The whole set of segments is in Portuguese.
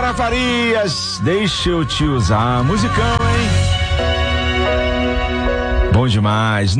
Clara Farias, deixa eu te usar. Musicão, hein? Bom demais.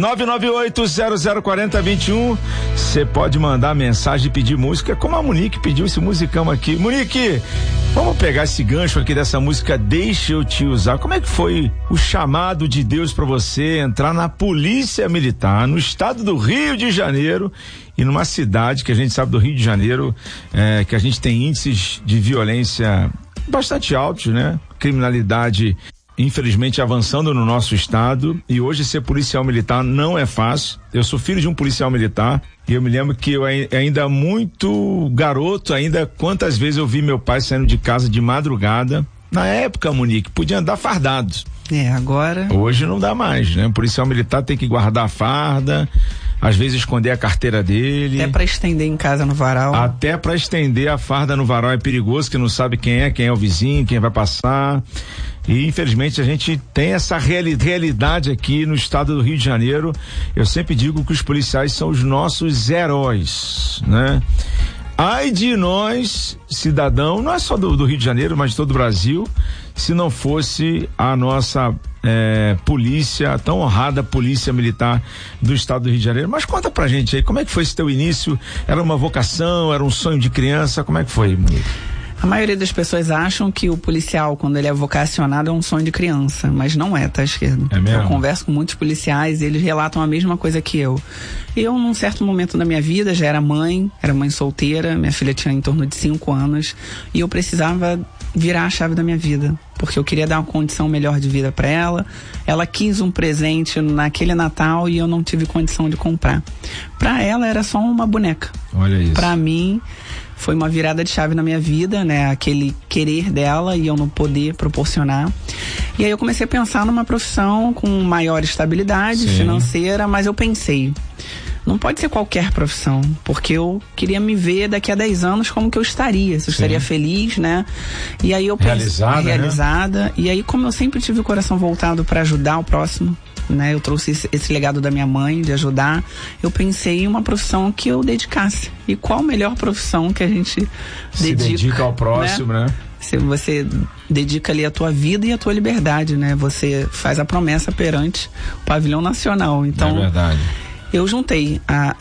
998-004021. Você pode mandar mensagem e pedir música, como a Monique pediu esse musicão aqui. Monique, vamos pegar esse gancho aqui dessa música Deixa Eu Te Usar. Como é que foi o chamado de Deus para você entrar na Polícia Militar no estado do Rio de Janeiro e numa cidade que a gente sabe do Rio de Janeiro, que a gente tem índices de violência bastante altos, né? Criminalidade infelizmente avançando no nosso estado, e hoje ser policial militar não é fácil. Eu sou filho de um policial militar e eu me lembro que eu ainda muito garoto, ainda quantas vezes eu vi meu pai saindo de casa de madrugada. Na época, Monique, podia andar fardado. Agora... Hoje não dá mais, né? O policial militar tem que guardar a farda, às vezes esconder a carteira dele. Até pra estender em casa no varal. Até pra estender a farda no varal é perigoso, que não sabe quem é o vizinho, quem vai passar. E infelizmente a gente tem essa realidade aqui no estado do Rio de Janeiro. Eu sempre digo que os policiais são os nossos heróis, né? Ai de nós, cidadão, não é só do Rio de Janeiro, mas de todo o Brasil, se não fosse a nossa polícia, tão honrada polícia militar do estado do Rio de Janeiro. Mas conta pra gente aí, como é que foi esse teu início? Era uma vocação, era um sonho de criança, como é que foi, Monique? A maioria das pessoas acham que o policial, quando ele é vocacionado, é um sonho de criança, mas não é, tá, Esquerdo? É mesmo? Eu converso com muitos policiais e eles relatam a mesma coisa que eu. Eu, num certo momento da minha vida, já era mãe solteira, minha filha tinha em torno de 5 anos, e eu precisava virar a chave da minha vida, porque eu queria dar uma condição melhor de vida para ela. Ela quis um presente naquele Natal e eu não tive condição de comprar. Para ela era só uma boneca. Olha isso. Para mim foi uma virada de chave na minha vida, né? Aquele querer dela e eu não poder proporcionar. E aí eu comecei a pensar numa profissão com maior estabilidade financeira, mas eu pensei, não pode ser qualquer profissão, porque eu queria me ver daqui a 10 anos como que eu estaria, se eu estaria feliz, né? E aí eu pensei, realizada, né? E aí, como eu sempre tive o coração voltado para ajudar o próximo, né? Eu trouxe esse legado da minha mãe de ajudar. Eu pensei em uma profissão que eu dedicasse. E qual melhor profissão que a gente dedica ao próximo, né? Você dedica ali a tua vida e a tua liberdade, né? Você faz a promessa perante o pavilhão nacional. Então, é verdade. Eu juntei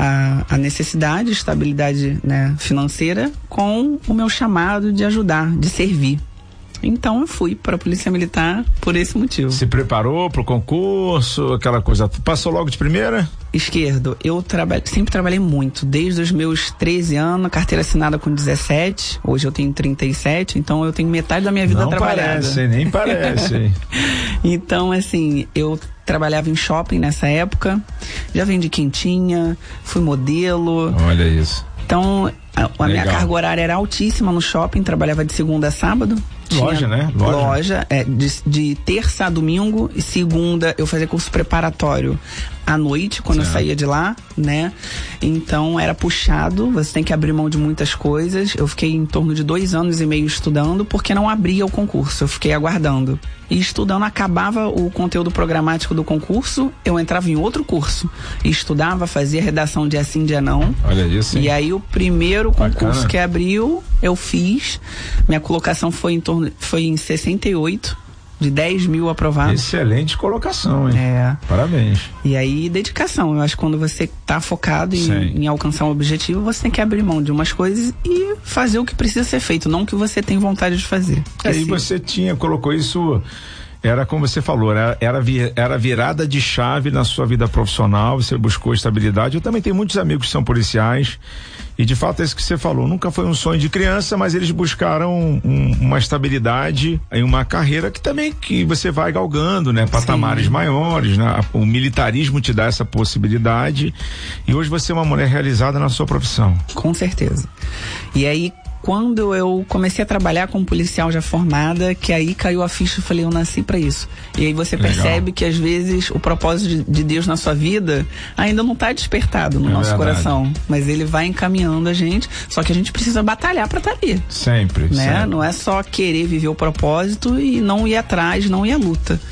a necessidade, estabilidade, né, financeira com o meu chamado de ajudar, de servir. Então eu fui para a Polícia Militar por esse motivo. Se preparou para o concurso, aquela coisa, passou logo de primeira? Esquerdo, eu sempre trabalhei muito, desde os meus 13 anos, carteira assinada com 17, hoje eu tenho 37, então eu tenho metade da minha vida trabalhada. Nem parece. Então, assim, eu trabalhava em shopping nessa época, já vendi quentinha, fui modelo. Olha isso. Então, a minha carga horária era altíssima no shopping, trabalhava de segunda a sábado. Loja, né? Loja, de terça a domingo, e segunda eu fazia curso preparatório à noite, quando eu saía de lá, né? Então era puxado, você tem que abrir mão de muitas coisas. Eu fiquei em torno de 2 anos e meio estudando, porque não abria o concurso, eu fiquei aguardando. E estudando, acabava o conteúdo programático do concurso, eu entrava em outro curso, e estudava, fazia redação dia sim, dia não. Olha isso, hein? E aí o primeiro concurso que abriu, eu fiz, minha colocação foi em 68, de 10 mil aprovados. Excelente colocação, hein? Parabéns. E aí, dedicação. Eu acho que quando você tá focado em alcançar um objetivo, você tem que abrir mão de umas coisas e fazer o que precisa ser feito, não o que você tem vontade de fazer. Aí você colocou isso, era como você falou, era virada de chave na sua vida profissional, você buscou estabilidade. Eu também tenho muitos amigos que são policiais e de fato é isso que você falou, nunca foi um sonho de criança, mas eles buscaram uma estabilidade em uma carreira que você vai galgando, né? Patamares maiores, né? O militarismo te dá essa possibilidade e hoje você é uma mulher realizada na sua profissão. Com certeza. E aí, quando eu comecei a trabalhar como policial já formada, que aí caiu a ficha, eu falei, eu nasci pra isso. E aí você percebe que às vezes o propósito de Deus na sua vida ainda não tá despertado no nosso coração, mas ele vai encaminhando a gente, só que a gente precisa batalhar pra estar ali. Sempre, né? sempre. Não é só querer viver o propósito e não ir atrás, não ir à luta.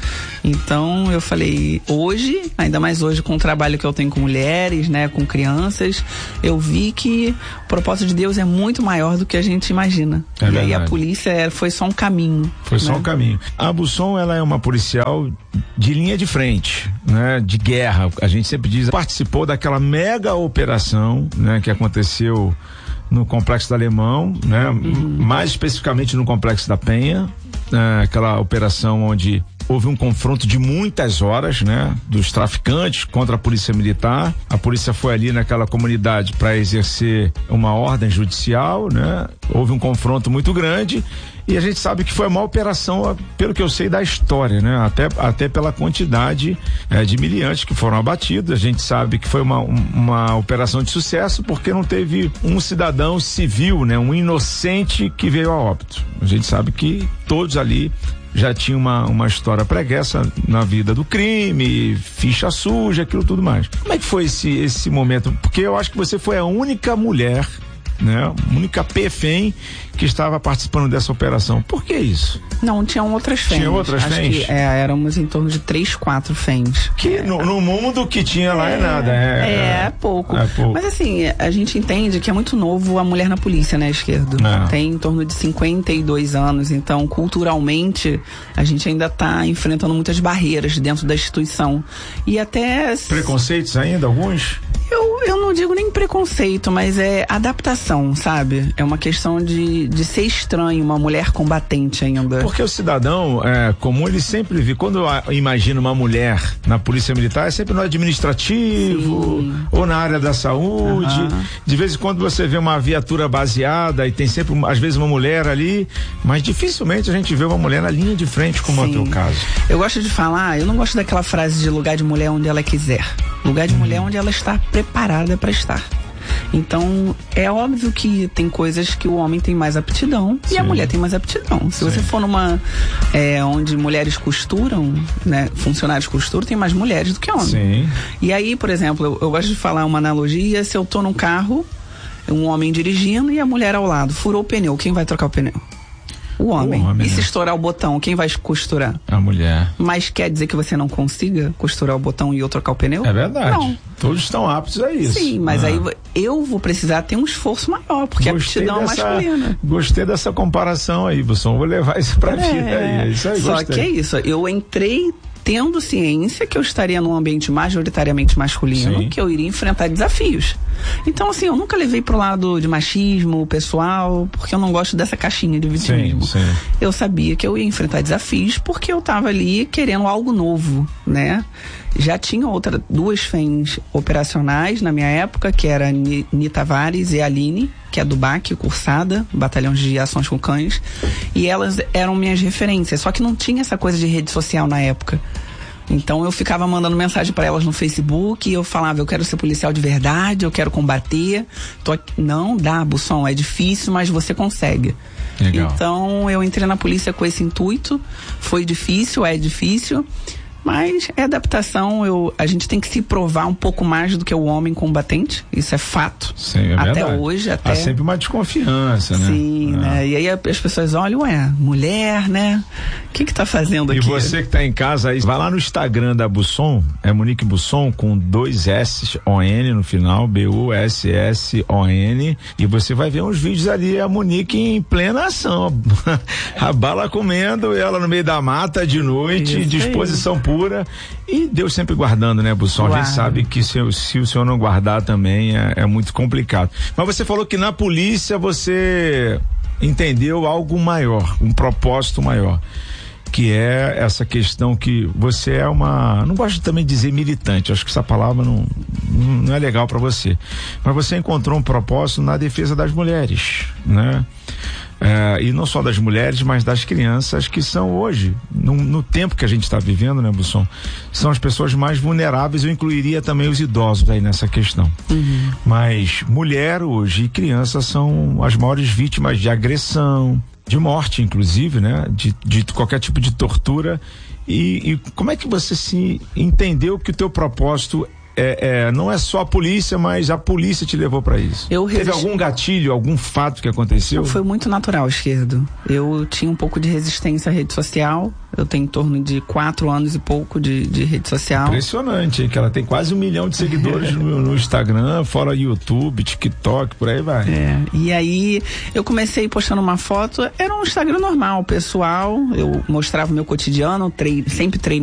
Então eu falei, hoje, ainda mais hoje com o trabalho que eu tenho com mulheres, né, com crianças, eu vi que o propósito de Deus é muito maior do que a gente imagina. É e verdade. aí a polícia foi só um caminho. Foi só um caminho. A Busson, ela é uma policial de linha de frente, né, de guerra. A gente sempre diz, participou daquela mega operação, né, que aconteceu no Complexo do Alemão, né, mais especificamente no Complexo da Penha, aquela operação onde houve um confronto de muitas horas, né, dos traficantes contra a polícia militar. A polícia foi ali naquela comunidade para exercer uma ordem judicial, né? Houve um confronto muito grande e a gente sabe que foi uma operação, pelo que eu sei da história, né? Até pela quantidade de miliantes que foram abatidos. A gente sabe que foi uma operação de sucesso porque não teve um cidadão civil, né? Um inocente que veio a óbito. A gente sabe que todos ali já tinha uma história pregressa na vida do crime, ficha suja, aquilo tudo mais. Como é que foi esse momento? Porque eu acho que você foi a única mulher, né? Única PFEM que estava participando dessa operação. Por que isso? Não, tinham outras FEMs. Tinha outras FEMs? Éramos em torno de 3, 4 FEMs. Que no mundo que tinha lá é nada. É pouco. Mas assim, a gente entende que é muito novo a mulher na polícia, né, Esquerdo? Tem em torno de 52 anos, então culturalmente a gente ainda está enfrentando muitas barreiras dentro da instituição. E até... Preconceitos ainda, alguns? Eu não digo nem preconceito, mas é adaptação, sabe? É uma questão de ser estranho uma mulher combatente ainda. Porque o cidadão comum, ele sempre vê, quando imagina uma mulher na polícia militar, é sempre no administrativo, ou na área da saúde. De vez em quando você vê uma viatura baseada e tem sempre, às vezes, uma mulher ali, mas dificilmente a gente vê uma mulher na linha de frente, como é o teu caso. Eu gosto de falar, eu não gosto daquela frase de lugar de mulher onde ela quiser. Lugar de mulher onde ela está preparada para estar. Então, é óbvio que tem coisas que o homem tem mais aptidão e a mulher tem mais aptidão. Se você for numa onde mulheres costuram, né, funcionários costuram, tem mais mulheres do que homens. E aí, por exemplo, eu gosto de falar uma analogia, se eu tô num carro, um homem dirigindo e a mulher ao lado, furou o pneu, quem vai trocar o pneu? O homem. E se estourar o botão, quem vai costurar? A mulher. Mas quer dizer que você não consiga costurar o botão e eu trocar o pneu? É verdade. Não. Todos estão aptos a isso. Sim, mas aí eu vou precisar ter um esforço maior, porque a aptidão é masculina. Gostei dessa comparação aí, Busson. Vou levar isso pra vida aí. É isso aí, Só que é isso. Eu entrei tendo ciência que eu estaria num ambiente majoritariamente masculino, que eu iria enfrentar desafios. Então, assim, eu nunca levei pro lado de machismo pessoal, porque eu não gosto dessa caixinha de vitimismo. Eu sabia que eu ia enfrentar desafios porque eu tava ali querendo algo novo, né? Já tinha duas FEMs operacionais na minha época, que era Ni Tavares e Aline, que é do BAC, cursada, Batalhão de Ações com Cães, e elas eram minhas referências, só que não tinha essa coisa de rede social na época. Então eu ficava mandando mensagem para elas no Facebook e eu falava, eu quero ser policial de verdade, eu quero combater. Não dá, Busson, é difícil, mas você consegue. Legal. Então eu entrei na polícia com esse intuito, foi difícil, é difícil, mas é adaptação. A gente tem que se provar um pouco mais do que o homem combatente, isso é fato. Sim, é até verdade. Hoje, há sempre uma desconfiança, né? Sim, né? E aí as pessoas olham, mulher, né? O que tá fazendo aqui? E você que tá em casa aí, vai lá no Instagram da Busson, é Monique Busson, com 2 S-O-N no final, B-U-S-S-O-N, e você vai ver uns vídeos ali, a Monique em plena ação, a bala comendo, ela no meio da mata de noite, disposição pura, e Deus sempre guardando, né, Busson? A gente sabe que se o senhor não guardar também é muito complicado. Mas você falou que na polícia você entendeu algo maior, um propósito maior, que é essa questão que você é não gosto também de dizer militante, acho que essa palavra não é legal para você, mas você encontrou um propósito na defesa das mulheres, né? E não só das mulheres, mas das crianças, que são hoje, no tempo que a gente está vivendo, né, Busson, são as pessoas mais vulneráveis. Eu incluiria também os idosos aí nessa questão. Mas mulher hoje e criança são as maiores vítimas de agressão, de morte, inclusive, né, de qualquer tipo de tortura. E como é que você se entendeu que o teu propósito não é só a polícia, mas a polícia te levou para isso. Teve algum gatilho, algum fato que aconteceu? Foi muito natural, Esquerdo. Eu tinha um pouco de resistência à rede social. Eu tenho em torno de 4 anos e pouco de rede social. Impressionante, hein? Que ela tem quase 1 milhão de seguidores no Instagram, fora YouTube, TikTok, por aí vai. E aí eu comecei postando uma foto, era um Instagram normal, pessoal. Eu mostrava o meu cotidiano, sempre treinando.